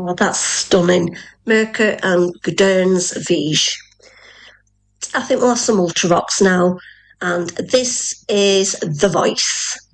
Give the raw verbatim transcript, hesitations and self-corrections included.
Oh, that's stunning. Merker and Gudern's Viege. I think we'll have some Ultra Rocks now. And this is The Voice.